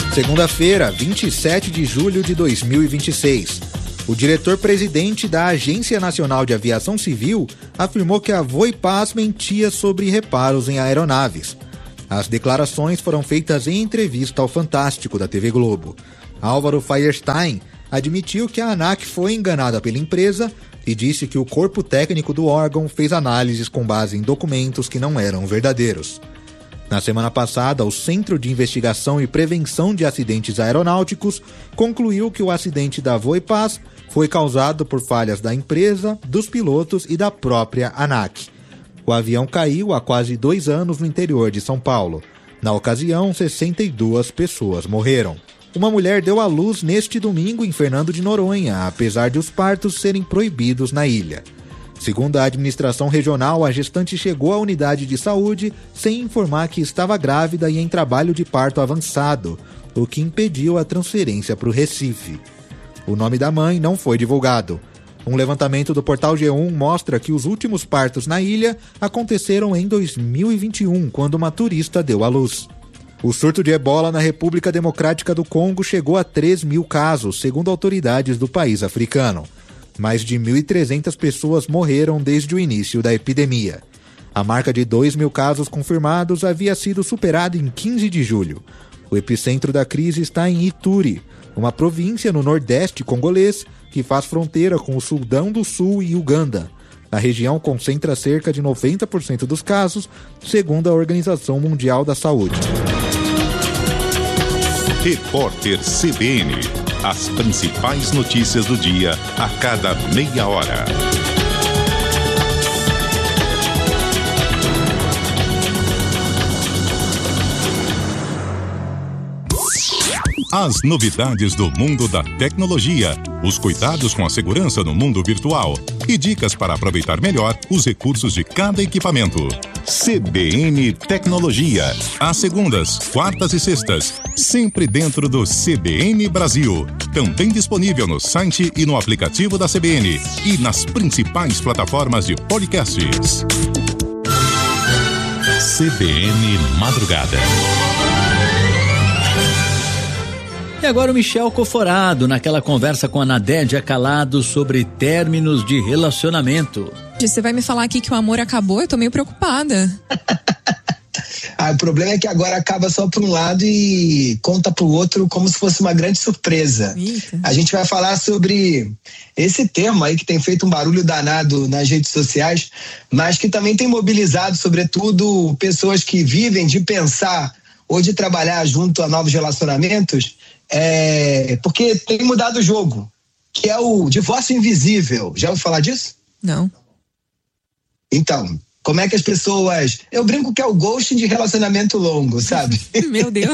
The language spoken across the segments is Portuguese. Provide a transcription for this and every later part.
Segunda-feira, 27 de julho de 2026. O diretor-presidente da Agência Nacional de Aviação Civil afirmou que a Voipaz mentia sobre reparos em aeronaves. As declarações foram feitas em entrevista ao Fantástico da TV Globo. Álvaro Feierstein admitiu que a ANAC foi enganada pela empresa e disse que o corpo técnico do órgão fez análises com base em documentos que não eram verdadeiros. Na semana passada, o Centro de Investigação e Prevenção de Acidentes Aeronáuticos concluiu que o acidente da Voipaz foi causado por falhas da empresa, dos pilotos e da própria ANAC. O avião caiu há quase 2 anos no interior de São Paulo. Na ocasião, 62 pessoas morreram. Uma mulher deu à luz neste domingo em Fernando de Noronha, apesar de os partos serem proibidos na ilha. Segundo a administração regional, a gestante chegou à unidade de saúde sem informar que estava grávida e em trabalho de parto avançado, o que impediu a transferência para o Recife. O nome da mãe não foi divulgado. Um levantamento do portal G1 mostra que os últimos partos na ilha aconteceram em 2021, quando uma turista deu à luz. O surto de ebola na República Democrática do Congo chegou a 3.000 casos, segundo autoridades do país africano. Mais de 1.300 pessoas morreram desde o início da epidemia. A marca de 2.000 casos confirmados havia sido superada em 15 de julho. O epicentro da crise está em Ituri, uma província no nordeste congolês que faz fronteira com o Sudão do Sul e Uganda. A região concentra cerca de 90% dos casos, segundo a Organização Mundial da Saúde. Repórter CBN. As principais notícias do dia a cada meia hora. As novidades do mundo da tecnologia, os cuidados com a segurança no mundo virtual e dicas para aproveitar melhor os recursos de cada equipamento. CBN Tecnologia, às segundas, quartas e sextas, sempre dentro do CBN Brasil. Também disponível no site e no aplicativo da CBN e nas principais plataformas de podcasts. CBN Madrugada. E agora o Michel Coforado, naquela conversa com a Nadédia Calado sobre términos de relacionamento. Você vai me falar aqui que o amor acabou? Eu tô meio preocupada. O problema é que agora acaba só por um lado e conta pro outro como se fosse uma grande surpresa. Eita. A gente vai falar sobre esse termo aí que tem feito um barulho danado nas redes sociais, mas que também tem mobilizado, sobretudo, pessoas que vivem de pensar ou de trabalhar junto a novos relacionamentos, porque tem mudado o jogo, que é o divórcio invisível. Já ouviu falar disso? Não. Então, como é que as pessoas... Eu brinco que é o ghosting de relacionamento longo, sabe? Meu Deus.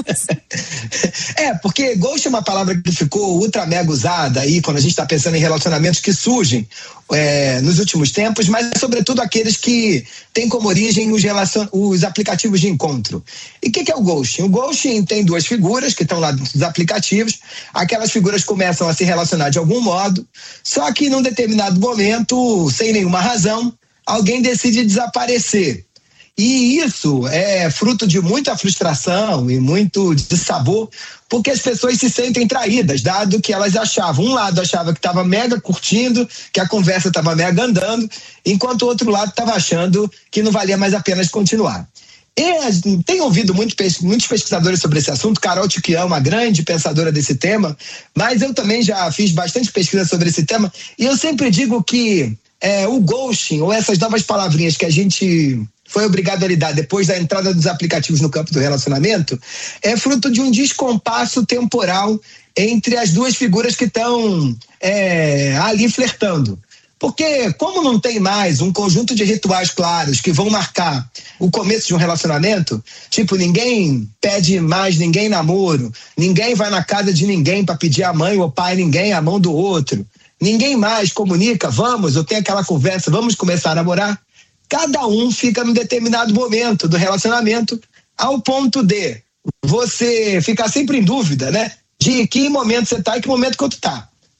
Porque ghost é uma palavra que ficou ultra mega usada aí quando a gente está pensando em relacionamentos que surgem nos últimos tempos, mas sobretudo aqueles que têm como origem os aplicativos de encontro. E o que é o ghosting? O ghosting tem 2 figuras que estão lá nos aplicativos. Aquelas figuras começam a se relacionar de algum modo, só que num determinado momento, sem nenhuma razão, alguém decide desaparecer. E isso é fruto de muita frustração e muito dissabor, porque as pessoas se sentem traídas, dado que elas achavam, um lado achava que estava mega curtindo, que a conversa estava mega andando, enquanto o outro lado estava achando que não valia mais a pena continuar. E tenho ouvido muitos pesquisadores sobre esse assunto. Carol Tchikian é uma grande pensadora desse tema, mas eu também já fiz bastante pesquisa sobre esse tema, e eu sempre digo que o ghosting, ou essas novas palavrinhas que a gente foi obrigado a lidar depois da entrada dos aplicativos no campo do relacionamento, é fruto de um descompasso temporal entre as 2 figuras que estão ali flertando. Porque como não tem mais um conjunto de rituais claros que vão marcar o começo de um relacionamento, tipo, ninguém pede mais ninguém namoro, ninguém vai na casa de ninguém para pedir a mãe ou pai ninguém a mão do outro, ninguém mais comunica, eu tenho aquela conversa, vamos começar a namorar. Cada um fica num determinado momento do relacionamento, ao ponto de você ficar sempre em dúvida, né? De que momento você tá e que momento que outro tá.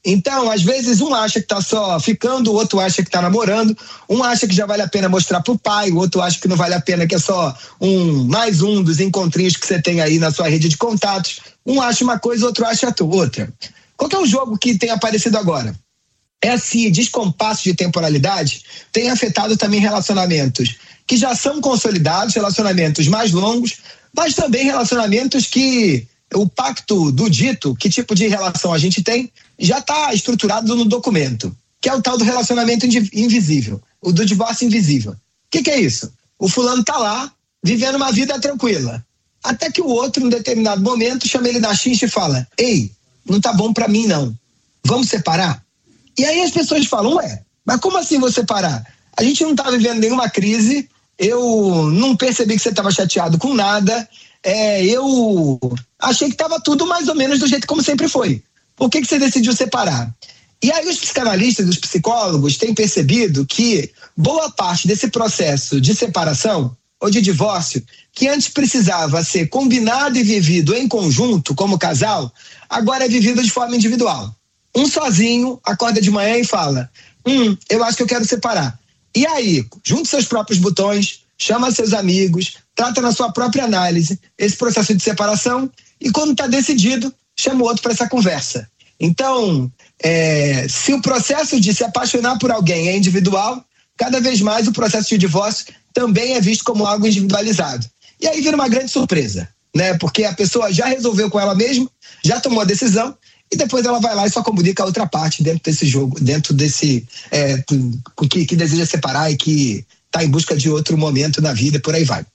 Então, às vezes, um acha que tá só ficando, o outro acha que tá namorando, um acha que já vale a pena mostrar pro pai, o outro acha que não vale a pena, que é só mais um dos encontrinhos que você tem aí na sua rede de contatos. Um acha uma coisa, o outro acha outra. Qual que é o jogo que tem aparecido agora? Esse descompasso de temporalidade tem afetado também relacionamentos que já são consolidados, relacionamentos mais longos, mas também relacionamentos que o pacto do dito, que tipo de relação a gente tem, já está estruturado no documento, que é o tal do relacionamento invisível, o do divórcio invisível. O que é isso? O fulano está lá, vivendo uma vida tranquila, até que o outro, em determinado momento, chama ele na chincha e fala: ei, não tá bom para mim não, vamos separar? E aí as pessoas falam: ué, mas como assim vou separar? A gente não tá vivendo nenhuma crise, eu não percebi que você estava chateado com nada, eu achei que estava tudo mais ou menos do jeito como sempre foi. Por que você decidiu separar? E aí os psicanalistas, os psicólogos têm percebido que boa parte desse processo de separação ou de divórcio, que antes precisava ser combinado e vivido em conjunto como casal, agora é vivido de forma individual. Um sozinho acorda de manhã e fala: eu acho que eu quero separar. E aí, junta seus próprios botões, chama seus amigos, trata na sua própria análise esse processo de separação e quando está decidido, chama o outro para essa conversa. Então, se o processo de se apaixonar por alguém é individual, cada vez mais o processo de divórcio também é visto como algo individualizado. E aí vira uma grande surpresa, né? Porque a pessoa já resolveu com ela mesma, já tomou a decisão, e depois ela vai lá e só comunica a outra parte dentro desse jogo, dentro desse que deseja separar e que está em busca de outro momento na vida e por aí vai.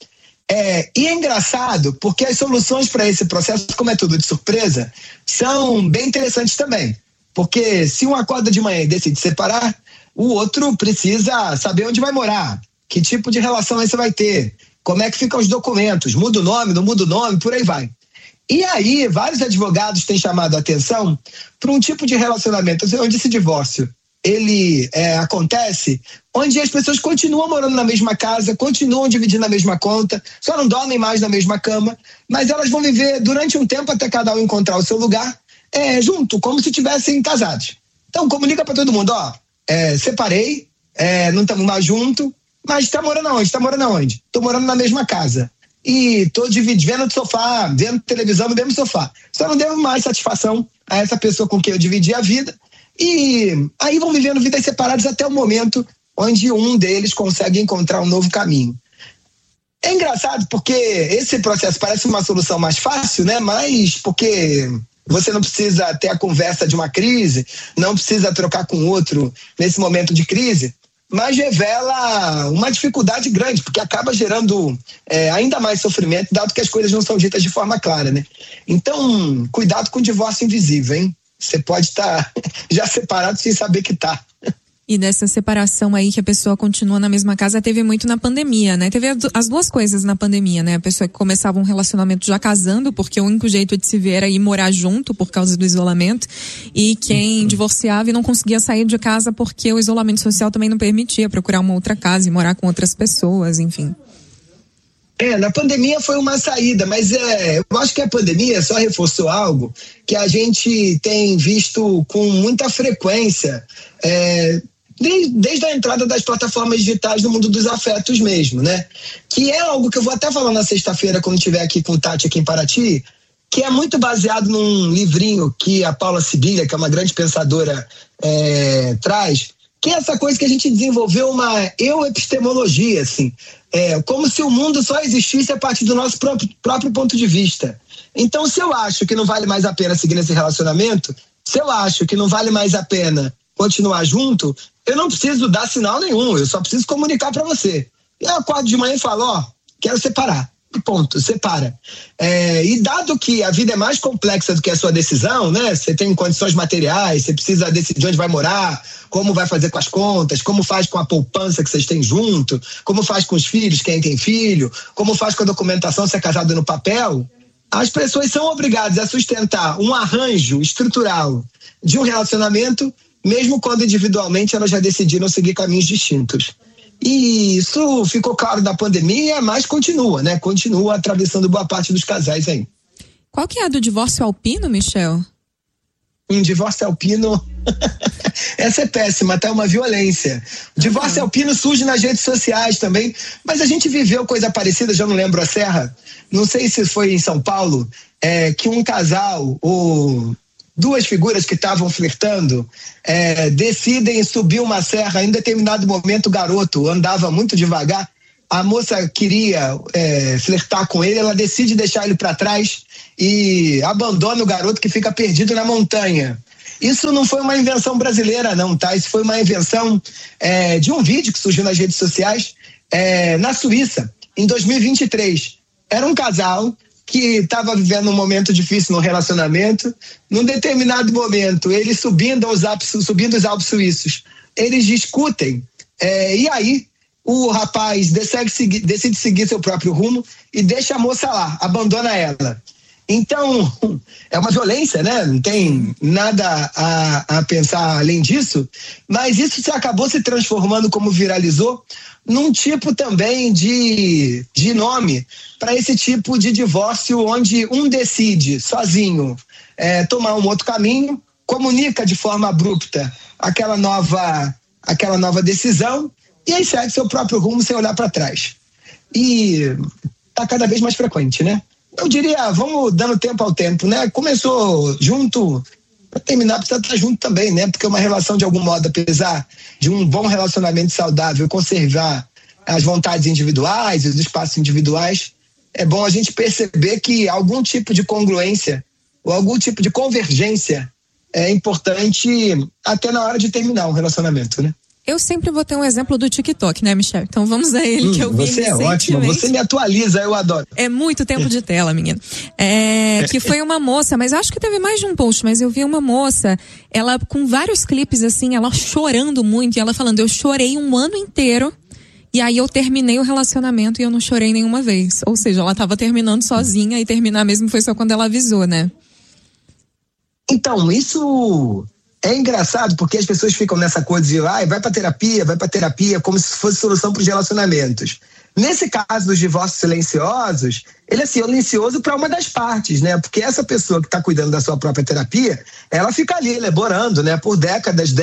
E é engraçado porque as soluções para esse processo, como é tudo de surpresa, são bem interessantes também. Porque se um acorda de manhã e decide separar, o outro precisa saber onde vai morar, que tipo de relação aí você vai ter, como é que ficam os documentos, muda o nome, não muda o nome, por aí vai. E aí, vários advogados têm chamado a atenção para um tipo de relacionamento onde esse divórcio ele acontece, onde as pessoas continuam morando na mesma casa, continuam dividindo a mesma conta, só não dormem mais na mesma cama, mas elas vão viver durante um tempo até cada um encontrar o seu lugar junto, como se estivessem casados. Então, comunica para todo mundo: separei, não estamos mais juntos, mas está morando aonde? Está morando aonde? Estou morando na mesma casa. E tô vendo de sofá, vendo televisão no mesmo sofá. Só não devo mais satisfação a essa pessoa com quem eu dividi a vida. E aí vão vivendo vidas separadas até o momento onde um deles consegue encontrar um novo caminho. É engraçado porque esse processo parece uma solução mais fácil, né? Mas porque você não precisa ter a conversa de uma crise, não precisa trocar com outro nesse momento de crise, mas revela uma dificuldade grande, porque acaba gerando ainda mais sofrimento, dado que as coisas não são ditas de forma clara, né? Então, cuidado com o divórcio invisível, hein? Você pode estar já separado sem saber que tá. E dessa separação aí que a pessoa continua na mesma casa, teve muito na pandemia, né? Teve as duas coisas na pandemia, né? A pessoa que começava um relacionamento já casando, porque o único jeito de se ver era ir morar junto por causa do isolamento, e quem divorciava e não conseguia sair de casa porque o isolamento social também não permitia procurar uma outra casa e morar com outras pessoas, enfim. Na pandemia foi uma saída, mas eu acho que a pandemia só reforçou algo que a gente tem visto com muita frequência, desde a entrada das plataformas digitais no mundo dos afetos mesmo, né? Que é algo que eu vou até falar na sexta-feira quando estiver aqui com o Tati aqui em Paraty, que é muito baseado num livrinho que a Paula Sibilha, que é uma grande pensadora, traz, que é essa coisa que a gente desenvolveu uma eu-epistemologia, assim, como se o mundo só existisse a partir do nosso próprio ponto de vista. Então, se eu acho que não vale mais a pena seguir nesse relacionamento, se eu acho que não vale mais a pena continuar junto, eu não preciso dar sinal nenhum, eu só preciso comunicar para você. Eu acordo de manhã e falo: quero separar. E ponto, separa. E dado que a vida é mais complexa do que a sua decisão, né? Você tem condições materiais, você precisa decidir onde vai morar, como vai fazer com as contas, como faz com a poupança que vocês têm junto, como faz com os filhos, quem tem filho, como faz com a documentação se é casado no papel. As pessoas são obrigadas a sustentar um arranjo estrutural de um relacionamento, mesmo quando individualmente elas já decidiram seguir caminhos distintos. E isso ficou claro na pandemia, mas continua, né? Continua atravessando boa parte dos casais aí. Qual que é a do divórcio alpino, Michel? Um divórcio alpino Essa é péssima, até uma violência. Divórcio alpino surge nas redes sociais também, mas a gente viveu coisa parecida, já não lembro a serra, não sei se foi em São Paulo, que um casal ou duas figuras que estavam flertando decidem subir uma serra. Em determinado momento o garoto andava muito devagar, a moça queria flertar com ele, ela decide deixar ele para trás e abandona o garoto, que fica perdido na montanha. Isso não foi uma invenção brasileira não, tá? Isso foi uma invenção de um vídeo que surgiu nas redes sociais na Suíça, em 2023. Era um casal que estava vivendo um momento difícil no relacionamento. Num determinado momento, eles subindo os Alpes suíços, eles discutem, e aí o rapaz decide seguir seu próprio rumo e deixa a moça lá, abandona ela. Então, é uma violência, né? Não tem nada a pensar além disso, mas isso acabou se transformando, como viralizou, num tipo também de nome para esse tipo de divórcio, onde um decide sozinho tomar um outro caminho, comunica de forma abrupta aquela nova decisão e aí segue seu próprio rumo sem olhar para trás. E está cada vez mais frequente, né? Eu diria, vamos dando tempo ao tempo, né? Começou junto, para terminar precisa estar junto também, né? Porque uma relação, de algum modo, apesar de um bom relacionamento saudável, conservar as vontades individuais, os espaços individuais, é bom a gente perceber que algum tipo de congruência ou algum tipo de convergência é importante até na hora de terminar um relacionamento, né? Eu sempre vou ter um exemplo do TikTok, né, Michel? Então vamos a ele, que eu vi Você é ótima, você me atualiza, eu adoro. É muito tempo de tela, menina. Que foi uma moça, mas acho que teve mais de um post, mas eu vi uma moça, ela com vários clipes assim, ela chorando muito, e ela falando, eu chorei um ano inteiro, e aí eu terminei o relacionamento e eu não chorei nenhuma vez. Ou seja, ela tava terminando sozinha, e terminar mesmo foi só quando ela avisou, né? Então, isso é engraçado, porque as pessoas ficam nessa coisa de vai pra terapia, como se fosse solução para os relacionamentos. Nesse caso dos divórcios silenciosos, ele é silencioso para uma das partes, né? Porque essa pessoa que está cuidando da sua própria terapia, ela fica ali elaborando, né? Por décadas,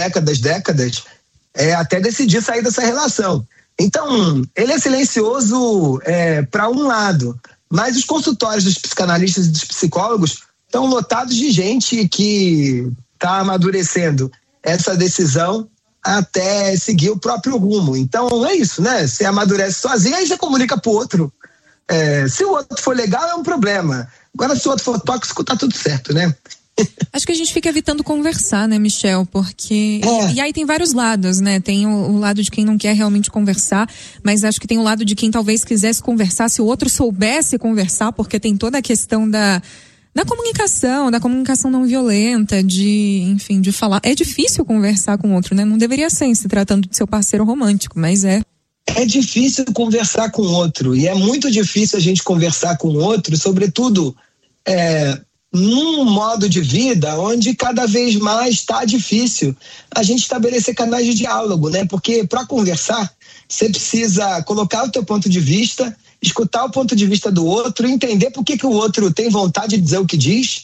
até decidir sair dessa relação. Então, ele é silencioso para um lado, mas os consultórios dos psicanalistas e dos psicólogos estão lotados de gente que está amadurecendo essa decisão até seguir o próprio rumo. Então é isso, né? Você amadurece sozinho, aí você comunica pro outro. Se o outro for legal, é um problema. Agora, se o outro for tóxico, tá tudo certo, né? Acho que a gente fica evitando conversar, né, Michel? Porque... E aí tem vários lados, né? Tem o lado de quem não quer realmente conversar, mas acho que tem o lado de quem talvez quisesse conversar se o outro soubesse conversar, porque tem toda a questão da comunicação não violenta, de falar. É difícil conversar com o outro, né? Não deveria ser, se tratando de seu parceiro romântico, mas é. É difícil conversar com o outro, e é muito difícil a gente conversar com o outro, sobretudo num modo de vida onde cada vez mais está difícil a gente estabelecer canais de diálogo, né? Porque para conversar, você precisa colocar o teu ponto de vista, escutar o ponto de vista do outro, entender por que o outro tem vontade de dizer o que diz,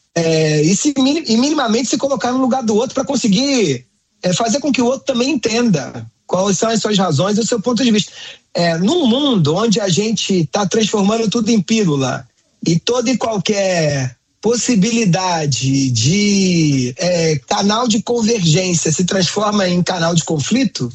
e minimamente se colocar no lugar do outro para conseguir fazer com que o outro também entenda quais são as suas razões e o seu ponto de vista. Num mundo onde a gente está transformando tudo em pílula e toda e qualquer possibilidade de canal de convergência se transforma em canal de conflito,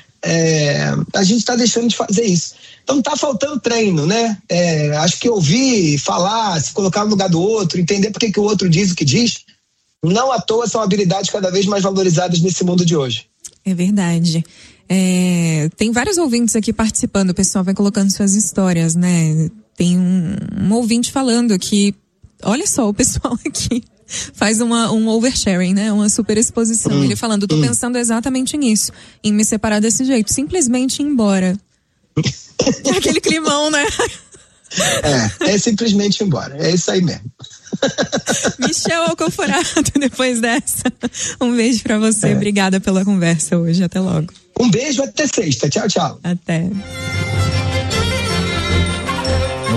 a gente está deixando de fazer isso. Então tá faltando treino, né? Acho que ouvir, falar, se colocar no lugar do outro, entender por que o outro diz o que diz, não à toa são habilidades cada vez mais valorizadas nesse mundo de hoje. É verdade. Tem vários ouvintes aqui participando, o pessoal vai colocando suas histórias, né? Tem um ouvinte falando que, olha só, o pessoal aqui faz um oversharing, né? Uma super exposição. Ele falando, tô pensando exatamente nisso, em me separar desse jeito, simplesmente ir embora. Aquele climão, né? É simplesmente ir embora. É isso aí mesmo. Michel Alcoforado, depois dessa, um beijo pra você. Obrigada pela conversa hoje. Até logo. Um beijo, até sexta. Tchau, tchau. Até. No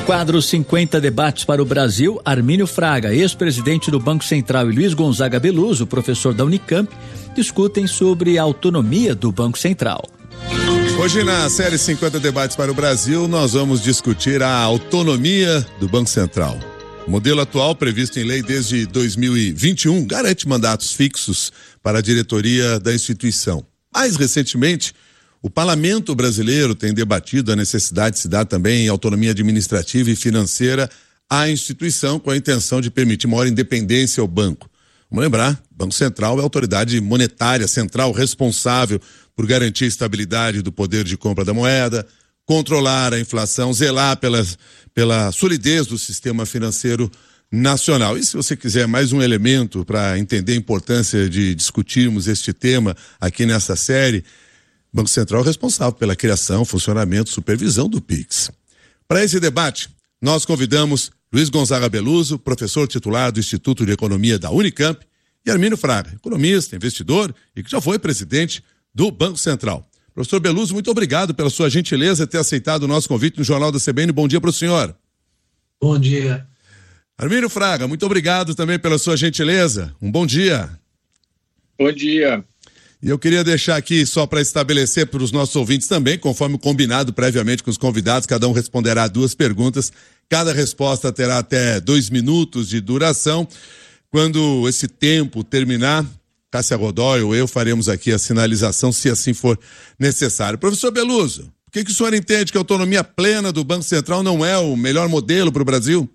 quadro 50 debates para o Brasil, Armínio Fraga, ex-presidente do Banco Central, e Luiz Gonzaga Beluso, professor da Unicamp, discutem sobre a autonomia do Banco Central. Hoje, na série 50 debates para o Brasil, nós vamos discutir a autonomia do Banco Central. O modelo atual, previsto em lei desde 2021, garante mandatos fixos para a diretoria da instituição. Mais recentemente, o Parlamento brasileiro tem debatido a necessidade de se dar também autonomia administrativa e financeira à instituição, com a intenção de permitir maior independência ao banco. Vamos lembrar, o Banco Central é a autoridade monetária central responsável por garantir a estabilidade do poder de compra da moeda, controlar a inflação, zelar pela solidez do sistema financeiro nacional. E se você quiser mais um elemento para entender a importância de discutirmos este tema aqui nessa série, o Banco Central é responsável pela criação, funcionamento, supervisão do PIX. Para esse debate, nós convidamos Luiz Gonzaga Beluso, professor titular do Instituto de Economia da Unicamp, e Armínio Fraga, economista, investidor e que já foi presidente do Banco Central. Professor Beluso, muito obrigado pela sua gentileza de ter aceitado o nosso convite no Jornal da CBN. Bom dia para o senhor. Bom dia. Armínio Fraga, muito obrigado também pela sua gentileza. Um bom dia. Bom dia. E eu queria deixar aqui, só para estabelecer para os nossos ouvintes também, conforme combinado previamente com os convidados, cada um responderá 2 perguntas, cada resposta terá até 2 minutos de duração. Quando esse tempo terminar, Cássia Godoy ou eu faremos aqui a sinalização, se assim for necessário. Professor Beluso, por que o senhor entende que a autonomia plena do Banco Central não é o melhor modelo para o Brasil?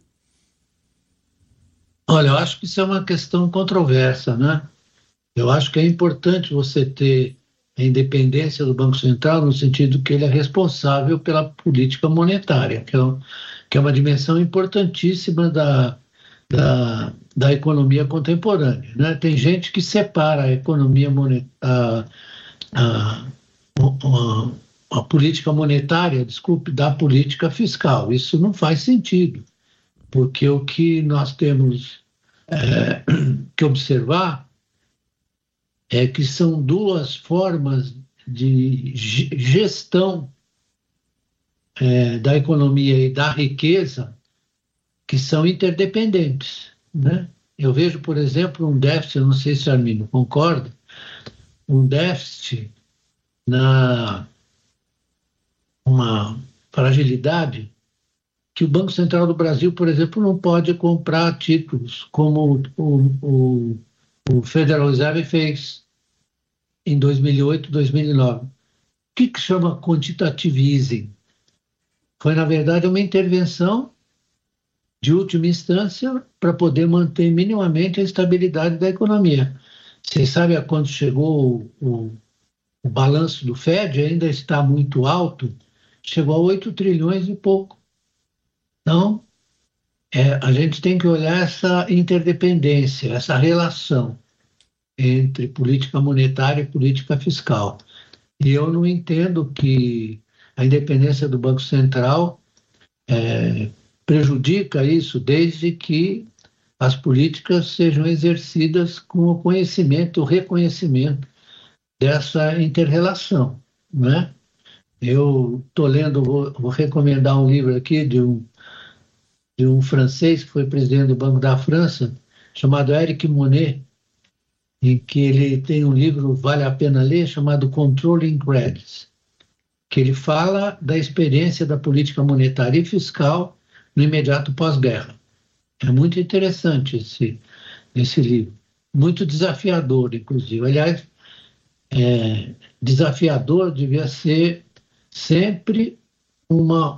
Olha, eu acho que isso é uma questão controversa, né? Eu acho que é importante você ter a independência do Banco Central no sentido que ele é responsável pela política monetária, que é uma dimensão importantíssima da economia contemporânea, né? Tem gente que separa a economia monetária, a política monetária, da política fiscal. Isso não faz sentido, porque o que nós temos que observar é que são 2 formas de gestão da economia e da riqueza que são interdependentes, né? Eu vejo, por exemplo, um déficit, eu não sei se o Armínio concorda, um déficit uma fragilidade que o Banco Central do Brasil, por exemplo, não pode comprar títulos, como o Federal Reserve fez em 2008, 2009. O que chama quantitative easing? Foi, na verdade, uma intervenção de última instância para poder manter minimamente a estabilidade da economia. Vocês sabem a quanto chegou o balanço do Fed? Ainda está muito alto, chegou a 8 trilhões e pouco. Então, a gente tem que olhar essa interdependência, essa relação entre política monetária e política fiscal. E eu não entendo que a independência do Banco Central prejudica isso, desde que as políticas sejam exercidas com o conhecimento, o reconhecimento dessa inter-relação, né? Eu estou lendo, vou recomendar um livro aqui de um francês que foi presidente do Banco da França, chamado Eric Monet, em que ele tem um livro, vale a pena ler, chamado Controlling Credits, que ele fala da experiência da política monetária e fiscal no imediato pós-guerra. É muito interessante esse livro, muito desafiador, inclusive. Aliás, desafiador devia ser sempre uma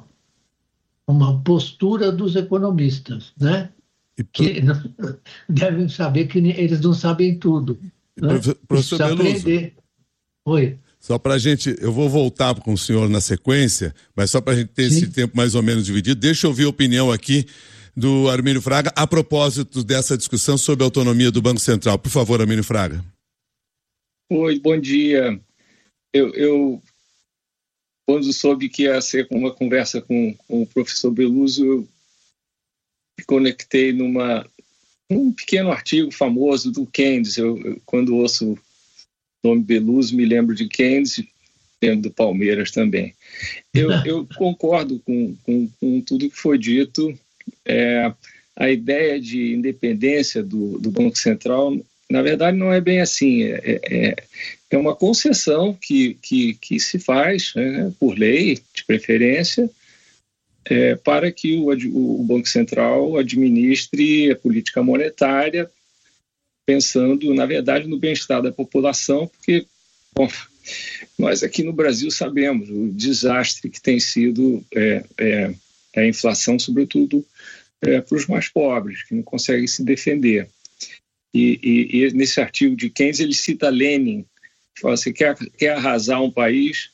postura dos economistas, né? Que devem saber que eles não sabem tudo. Né? Professor Beluso, Oi. só para a gente, eu vou voltar com o senhor na sequência, mas só para a gente ter esse tempo mais ou menos dividido, deixa eu ouvir a opinião aqui do Armínio Fraga a propósito dessa discussão sobre a autonomia do Banco Central. Por favor, Armínio Fraga. Oi, bom dia. Eu quando soube que ia ser uma conversa com o professor Beluso, eu me conectei num pequeno artigo famoso do Keynes. Eu, quando ouço o nome Beluso, me lembro de Keynes. dentro do Palmeiras também. Eu concordo com tudo que foi dito. A ideia de independência do Banco Central, na verdade, não é bem assim. É uma concessão que se faz, né, por lei, de preferência, para que o Banco Central administre a política monetária, pensando, na verdade, no bem-estar da população, porque, bom, nós aqui no Brasil sabemos o desastre que tem sido a inflação, sobretudo para os mais pobres, que não conseguem se defender. E nesse artigo de Keynes, ele cita Lenin, que fala assim, quer arrasar um país,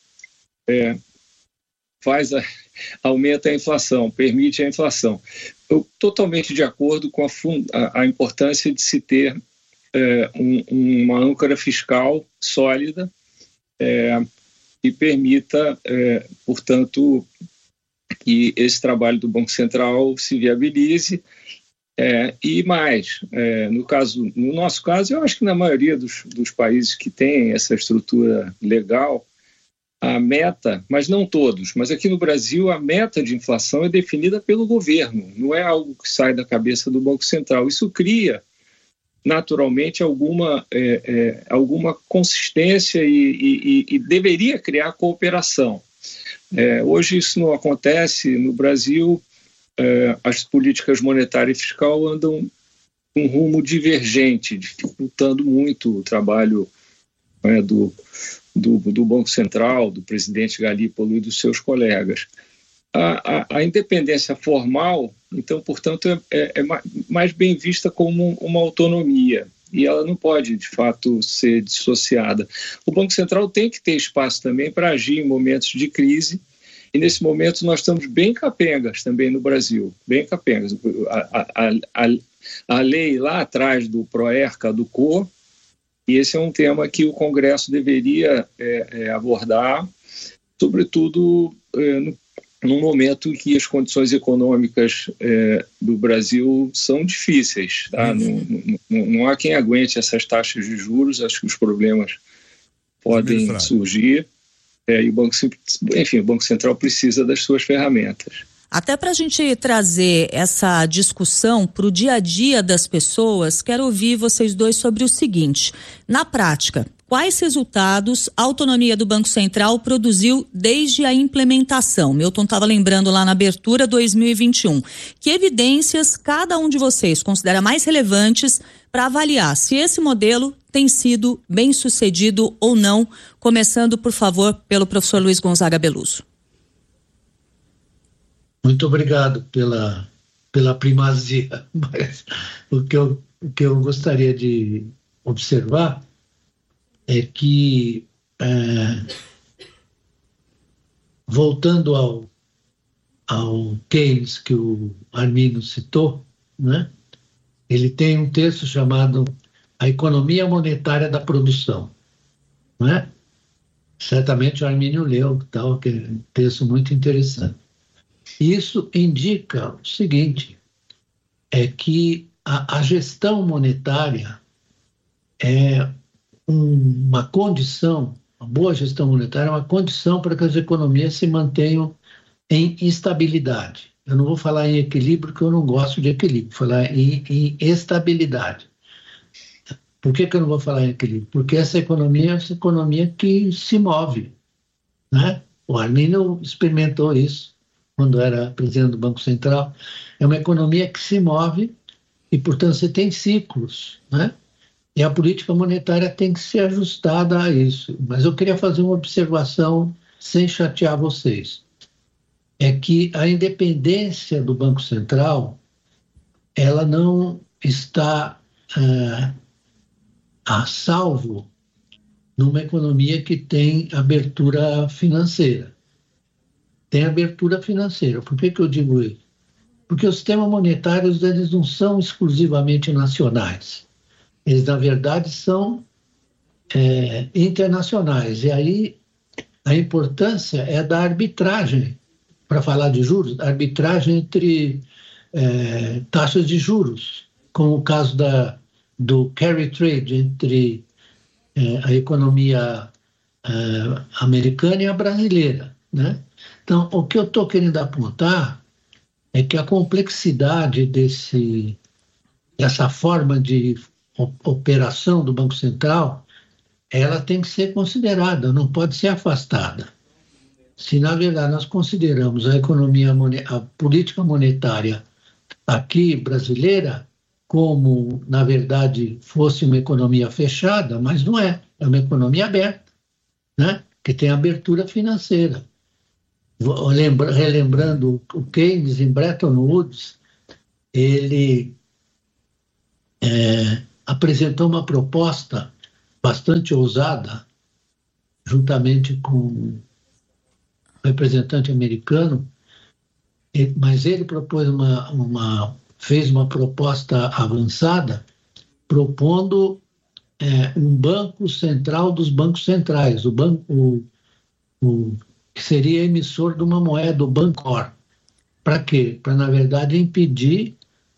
aumenta a inflação, permite a inflação. Eu totalmente de acordo com a importância de se ter uma âncora fiscal sólida que permita, portanto, que esse trabalho do Banco Central se viabilize. E mais, no nosso caso, eu acho que na maioria dos países que têm essa estrutura legal, a meta, mas não todos, mas aqui no Brasil a meta de inflação é definida pelo governo, não é algo que sai da cabeça do Banco Central. Isso cria, naturalmente, alguma consistência e deveria criar cooperação. Hoje isso não acontece no Brasil. As políticas monetária e fiscal andam com um rumo divergente, dificultando muito o trabalho do Banco Central, do presidente Galípolo e dos seus colegas. A independência formal, então, portanto, é mais bem vista como uma autonomia, e ela não pode, de fato, ser dissociada. O Banco Central tem que ter espaço também para agir em momentos de crise, e nesse momento nós estamos bem capengas também no Brasil, bem capengas. A lei lá atrás do PROERCA, do COR, e esse é um tema que o Congresso deveria abordar, sobretudo num momento em que as condições econômicas do Brasil são difíceis. Tá? Não há quem aguente essas taxas de juros, acho que os problemas podem surgir. E o Banco Central precisa das suas ferramentas. Até para a gente trazer essa discussão para o dia a dia das pessoas, quero ouvir vocês dois sobre o seguinte: na prática, quais resultados a autonomia do Banco Central produziu desde a implementação? Milton estava lembrando lá na abertura 2021. Que evidências cada um de vocês considera mais relevantes para avaliar se esse modelo tem sido bem sucedido ou não? Começando, por favor, pelo professor Luiz Gonzaga Beluso. Muito obrigado pela primazia, mas o que eu gostaria de observar é que, voltando ao Keynes que o Arminio citou, né, ele tem um texto chamado A Economia Monetária da Produção, né? Certamente o Arminio leu, que é um texto muito interessante. Isso indica o seguinte, é que a gestão monetária é uma condição, a boa gestão monetária é uma condição para que as economias se mantenham em estabilidade. Eu não vou falar em equilíbrio, porque eu não gosto de equilíbrio, vou falar em estabilidade. Por que eu não vou falar em equilíbrio? Porque essa economia é essa economia que se move, né? O Arminio experimentou isso quando era presidente do Banco Central. É uma economia que se move e, portanto, você tem ciclos, né? E a política monetária tem que ser ajustada a isso. Mas eu queria fazer uma observação sem chatear vocês. É que a independência do Banco Central, ela não está a salvo numa economia que tem abertura financeira. Tem abertura financeira. Por que eu digo isso? Porque os sistemas monetários, eles não são exclusivamente nacionais. Eles, na verdade, são internacionais. E aí a importância é da arbitragem, para falar de juros, arbitragem entre taxas de juros, como o caso do carry trade entre a economia americana e a brasileira, né? Então, o que eu estou querendo apontar é que a complexidade dessa forma de operação do Banco Central, ela tem que ser considerada, não pode ser afastada. Se, na verdade, nós consideramos a política monetária aqui brasileira como, na verdade, fosse uma economia fechada, mas não é uma economia aberta, né? Que tem abertura financeira. Relembrando o Keynes em Bretton Woods, ele apresentou uma proposta bastante ousada, juntamente com um representante americano, mas ele propôs fez uma proposta avançada, propondo um banco central dos bancos centrais, que seria emissor de uma moeda, o Bancor. Para quê? Para, na verdade, impedir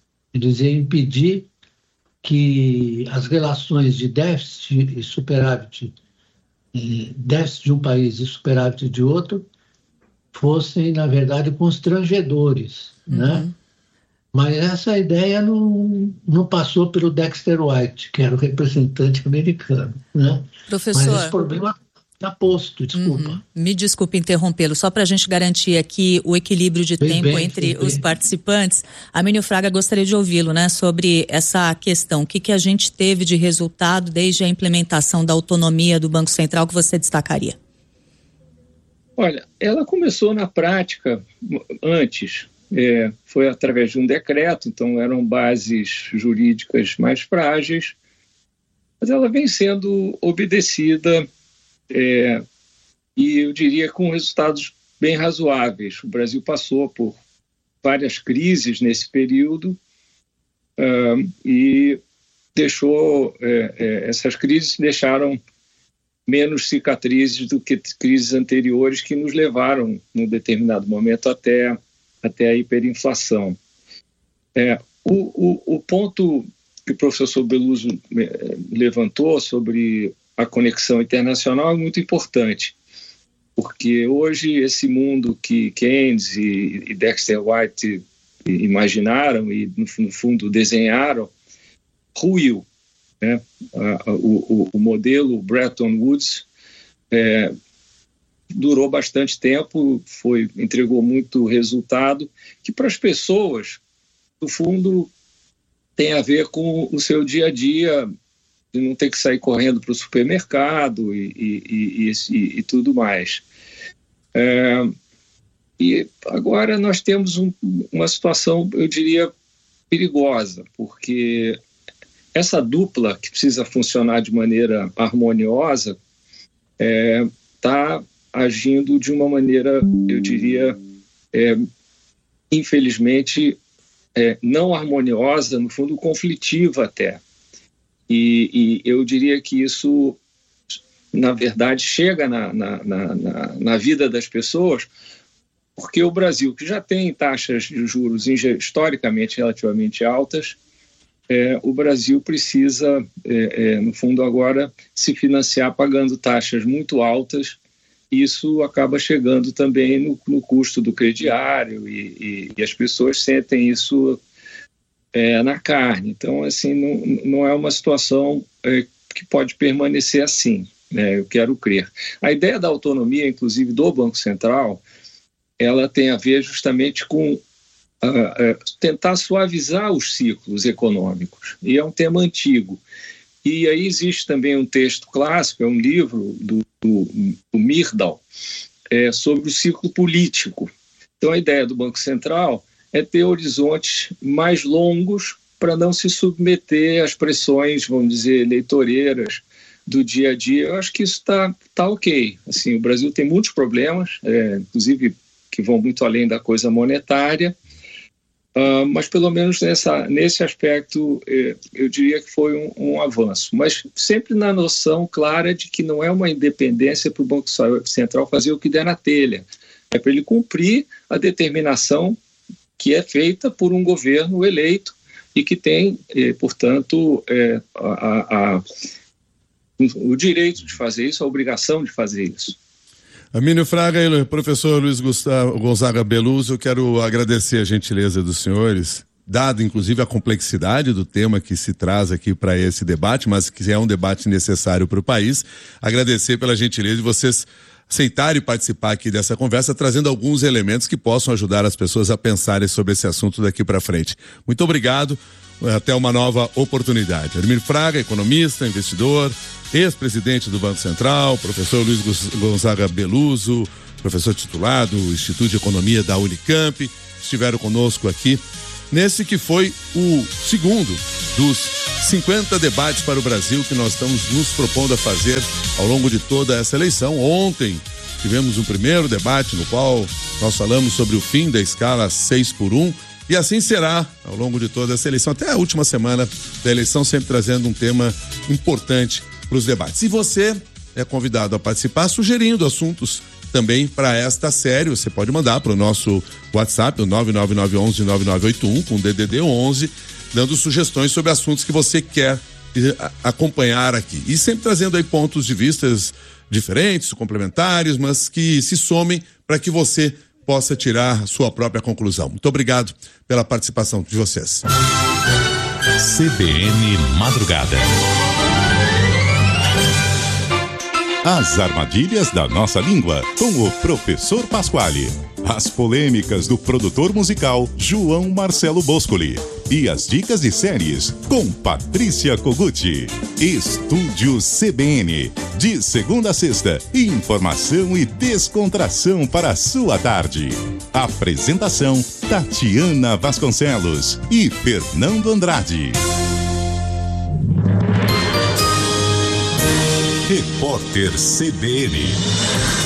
que as relações de déficit e superávit, déficit de um país e superávit de outro, fossem, na verdade, constrangedores, né? Mas essa ideia não passou pelo Dexter White, que era o representante americano, né? Professor... Mas esse problema está posto, desculpa. Me desculpe interrompê-lo, só para a gente garantir aqui o equilíbrio de tempo entre os participantes. Armínio Fraga, gostaria de ouvi-lo, né, sobre essa questão. O que a gente teve de resultado desde a implementação da autonomia do Banco Central que você destacaria? Olha, ela começou na prática antes, foi através de um decreto, então eram bases jurídicas mais frágeis, mas ela vem sendo obedecida e eu diria com resultados bem razoáveis. O Brasil passou por várias crises nesse período e essas crises deixaram menos cicatrizes do que crises anteriores que nos levaram, num determinado momento, até a hiperinflação. O ponto que o professor Beluso levantou sobre a conexão internacional é muito importante, porque hoje esse mundo que Keynes e Dexter White imaginaram e, no fundo, desenharam, ruiu. Né? O modelo Bretton Woods durou bastante tempo, entregou muito resultado, que para as pessoas, no fundo, tem a ver com o seu dia a dia, de não ter que sair correndo para o supermercado e tudo mais. E agora nós temos uma situação, eu diria, perigosa, porque essa dupla, que precisa funcionar de maneira harmoniosa, está agindo de uma maneira, eu diria, infelizmente, não harmoniosa, no fundo conflitiva até. E eu diria que isso, na verdade, chega na vida das pessoas, porque o Brasil, que já tem taxas de juros historicamente relativamente altas, o Brasil precisa, no fundo, agora se financiar pagando taxas muito altas. Isso acaba chegando também no custo do crediário e as pessoas sentem isso na carne. Então, assim, não é uma situação que pode permanecer assim, né? Eu quero crer. A ideia da autonomia, inclusive, do Banco Central, ela tem a ver justamente com tentar suavizar os ciclos econômicos. E é um tema antigo. E aí existe também um texto clássico, é um livro do Myrdal, sobre o ciclo político. Então a ideia do Banco Central é ter horizontes mais longos para não se submeter às pressões, vamos dizer, eleitoreiras do dia a dia. Eu acho que isso está ok. Assim, o Brasil tem muitos problemas, inclusive que vão muito além da coisa monetária, mas pelo menos nesse aspecto eu diria que foi um avanço, mas sempre na noção clara de que não é uma independência para o Banco Central fazer o que der na telha, é para ele cumprir a determinação que é feita por um governo eleito e que tem, portanto, o direito de fazer isso, a obrigação de fazer isso. Armínio Fraga e professor Luiz Gonzaga Beluso, eu quero agradecer a gentileza dos senhores, dado inclusive a complexidade do tema que se traz aqui para esse debate, mas que é um debate necessário para o país. Agradecer pela gentileza de vocês aceitarem participar aqui dessa conversa, trazendo alguns elementos que possam ajudar as pessoas a pensarem sobre esse assunto daqui para frente. Muito obrigado, até uma nova oportunidade. Armínio Fraga, economista, investidor, ex-presidente do Banco Central, professor Luiz Gonzaga Beluso, professor titular do Instituto de Economia da Unicamp, estiveram conosco aqui nesse que foi o segundo dos 50 debates para o Brasil que nós estamos nos propondo a fazer ao longo de toda essa eleição. Ontem tivemos um primeiro debate no qual nós falamos sobre o fim da escala 6x1 e assim será ao longo de toda essa eleição, até a última semana da eleição, sempre trazendo um tema importante para os debates. E você é convidado a participar sugerindo assuntos também para esta série. Você pode mandar para o nosso WhatsApp, o 99911-9981, com DDD 11, dando sugestões sobre assuntos que você quer acompanhar aqui. E sempre trazendo aí pontos de vistas diferentes, complementares, mas que se somem para que você possa tirar a sua própria conclusão. Muito obrigado pela participação de vocês. CBN Madrugada. As armadilhas da nossa língua, com o professor Pasquale. As polêmicas do produtor musical João Marcelo Boscoli. E as dicas de séries com Patrícia Koguchi. Estúdio CBN. De segunda a sexta, informação e descontração para a sua tarde. Apresentação: Tatiana Vasconcelos e Fernando Andrade. Repórter CBN.